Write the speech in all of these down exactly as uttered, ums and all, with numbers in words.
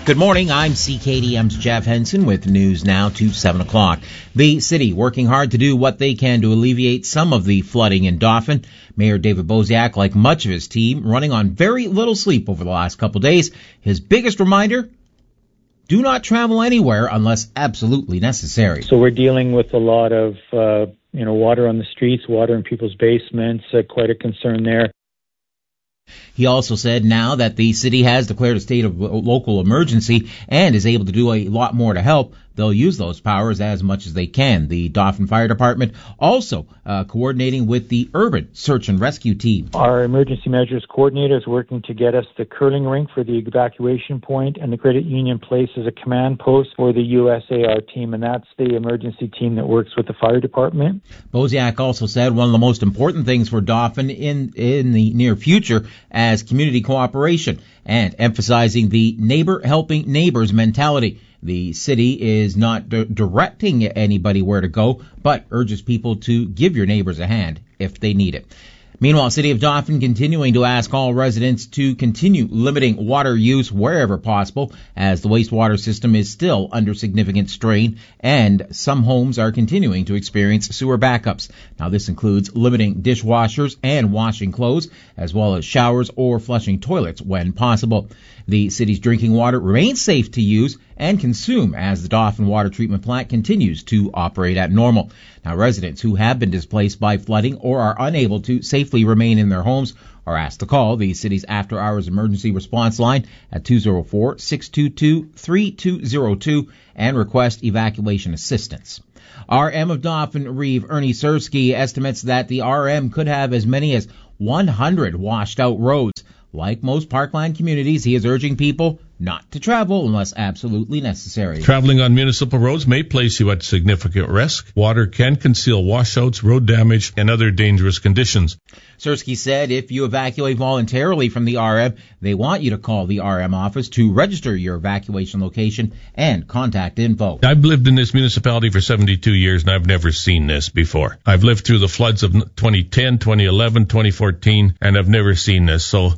Good morning, I'm C K D M's Jeff Henson with news now to seven o'clock. The city working hard to do what they can to alleviate some of the flooding in Dauphin. Mayor David Bosiak, like much of his team, running on very little sleep over the last couple days. His biggest reminder, do not travel anywhere unless absolutely necessary. So we're dealing with a lot of, uh, you know, water on the streets, water in people's basements, uh, quite a concern there. He also said now that the city has declared a state of local emergency and is able to do a lot more to help, they'll use those powers as much as they can. The Dauphin Fire Department also uh, coordinating with the urban search and rescue team. Our emergency measures coordinator is working to get us the curling rink for the evacuation point, and the Credit Union Place is a command post for the U S A R team, and that's the emergency team that works with the fire department. Bosiak also said one of the most important things for Dauphin in, in the near future as community cooperation and emphasizing the neighbor helping neighbors mentality. The city is not d- directing anybody where to go, but urges people to give your neighbors a hand if they need it. Meanwhile, City of Dauphin continuing to ask all residents to continue limiting water use wherever possible, as the wastewater system is still under significant strain, and some homes are continuing to experience sewer backups. Now, this includes limiting dishwashers and washing clothes, as well as showers or flushing toilets when possible. The city's drinking water remains safe to use and consume as the Dauphin Water Treatment Plant continues to operate at normal. Now, residents who have been displaced by flooding or are unable to safely remain in their homes are asked to call the city's after-hours emergency response line at two oh four, six two two, three two oh two and request evacuation assistance. R M of Dauphin Reeve, Ernie Sersky, estimates that the R M could have as many as one hundred washed-out roads. Like most parkland communities, he is urging people not to travel unless absolutely necessary. Traveling on municipal roads may place you at significant risk. Water can conceal washouts, road damage, and other dangerous conditions. Sersky said if you evacuate voluntarily from the R M, they want you to call the R M office to register your evacuation location and contact info. I've lived in this municipality for seventy-two years, and I've never seen this before. I've lived through the floods of twenty ten, twenty eleven, twenty fourteen, and I've never seen this, so...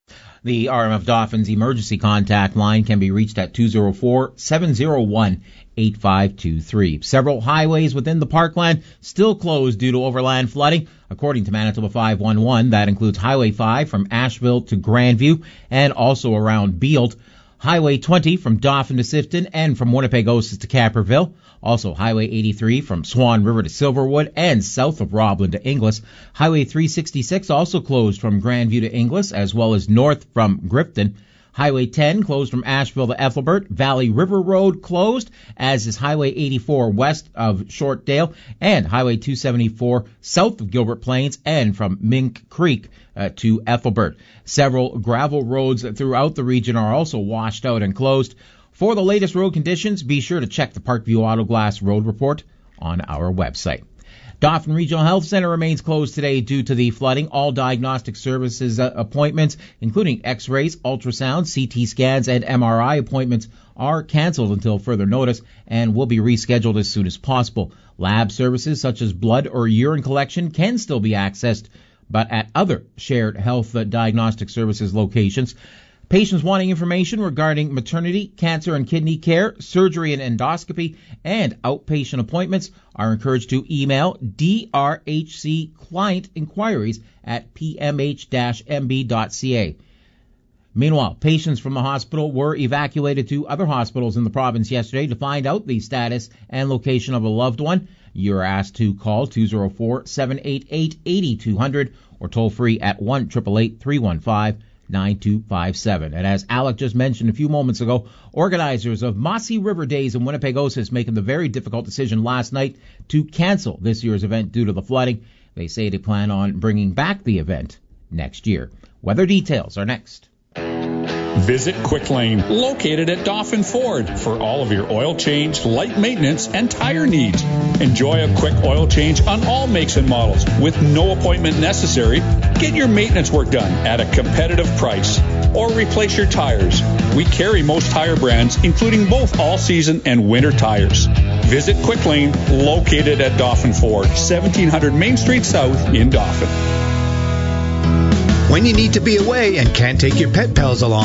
The R M of Dauphin's emergency contact line can be reached at two oh four, seven oh one, eight five two three. Several highways within the parkland still closed due to overland flooding. According to Manitoba five one one, that includes Highway five from Asheville to Grandview and also around Beald. Highway twenty from Dauphin to Sifton and from Winnipegosis to Caperville. Also Highway eighty-three from Swan River to Silverwood and south of Roblin to Inglis. Highway three sixty-six also closed from Grandview to Inglis as well as north from Grifton. Highway ten closed from Asheville to Ethelbert. Valley River Road closed, as is Highway eighty-four west of Shortdale and Highway two seventy-four south of Gilbert Plains and from Mink Creek uh, to Ethelbert. Several gravel roads throughout the region are also washed out and closed. For the latest road conditions, be sure to check the Parkview Auto Glass Road Report on our website. Dauphin Regional Health Center remains closed today due to the flooding. All diagnostic services uh, appointments, including x-rays, ultrasounds, C T scans, and M R I appointments, are canceled until further notice and will be rescheduled as soon as possible. Lab services such as blood or urine collection can still be accessed, but at other shared health uh, diagnostic services locations. Patients wanting information regarding maternity, cancer and kidney care, surgery and endoscopy, and outpatient appointments are encouraged to email D R H C client inquiries at p m h dash m b dot c a. Meanwhile, patients from the hospital were evacuated to other hospitals in the province yesterday to find out the status and location of a loved one. You're asked to call two oh four, seven eight eight, eight two zero zero or toll free at one eight eight eight, three one five, nine two five seven. And as Alec just mentioned a few moments ago, organizers of Mossy River Days in Winnipegosis making the very difficult decision last night to cancel this year's event due to the flooding. They say they plan on bringing back the event next year. Weather details are next. Visit Quick Lane, located at Dauphin Ford, for all of your oil change, light maintenance, and tire needs. Enjoy a quick oil change on all makes and models with no appointment necessary. Get your maintenance work done at a competitive price or replace your tires. We carry most tire brands, including both all-season and winter tires. Visit Quick Lane, located at Dauphin Ford, seventeen hundred Main Street South in Dauphin. When you need to be away and can't take your pet pals along,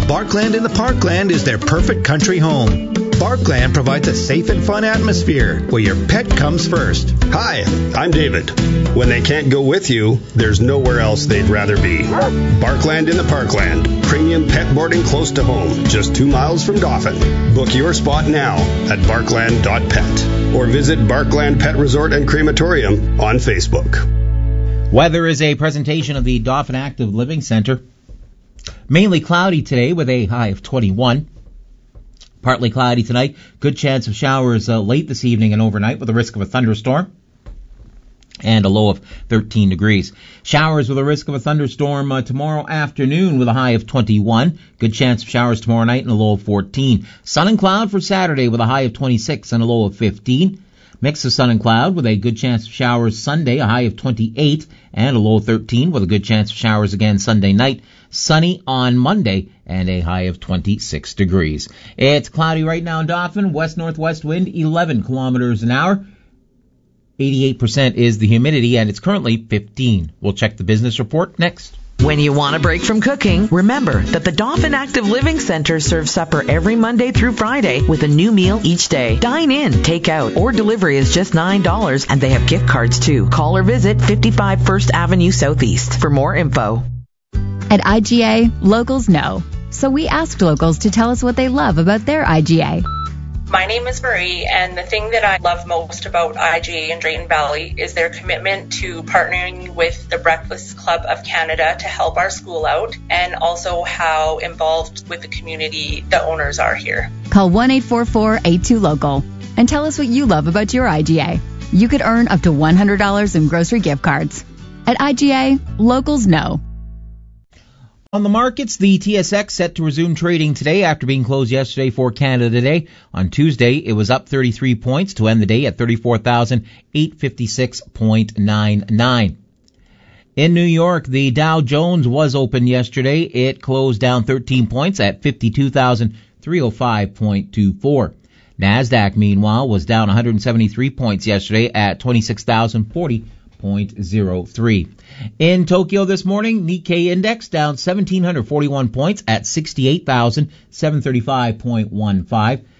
Barkland in the Parkland is their perfect country home. Barkland provides a safe and fun atmosphere where your pet comes first. Hi, I'm David. When they can't go with you, there's nowhere else they'd rather be. Barkland in the Parkland. Premium pet boarding close to home, just two miles from Dauphin. Book your spot now at barkland dot pet or visit Barkland Pet Resort and Crematorium on Facebook. Weather is a presentation of the Dauphin Active Living Center. Mainly cloudy today with a high of twenty-one. Partly cloudy tonight. Good chance of showers uh, late this evening and overnight with a risk of a thunderstorm. And a low of thirteen degrees. Showers with a risk of a thunderstorm uh, tomorrow afternoon with a high of twenty-one. Good chance of showers tomorrow night and a low of fourteen. Sun and cloud for Saturday with a high of twenty-six and a low of fifteen. Mix of sun and cloud with a good chance of showers Sunday, a high of twenty-eight and a low of thirteen with a good chance of showers again Sunday night. Sunny on Monday and a high of twenty-six degrees. It's cloudy right now in Dauphin. West-northwest wind eleven kilometers an hour. eighty-eight percent is the humidity and it's currently fifteen. We'll check the business report next. When you want a break from cooking, remember that the Dauphin Active Living Center serves supper every Monday through Friday with a new meal each day. Dine in, take out, or delivery is just nine dollars and they have gift cards too. Call or visit fifty-five First Avenue Southeast for more info. At I G A, locals know. So we asked locals to tell us what they love about their I G A. My name is Marie, and the thing that I love most about I G A in Drayton Valley is their commitment to partnering with the Breakfast Club of Canada to help our school out, and also how involved with the community the owners are here. Call one eight four four, eight two, local and tell us what you love about your I G A. You could earn up to one hundred dollars in grocery gift cards. At I G A, locals know. On the markets, the T S X set to resume trading today after being closed yesterday for Canada Day. On Tuesday, it was up thirty-three points to end the day at thirty-four thousand eight hundred fifty-six point nine nine. In New York, the Dow Jones was open yesterday. It closed down thirteen points at fifty-two thousand three hundred five point two four. NASDAQ, meanwhile, was down one hundred seventy-three points yesterday at twenty-six thousand forty point zero three. In Tokyo this morning, Nikkei index down one thousand seven hundred forty-one points at sixty-eight thousand seven hundred thirty-five point one five.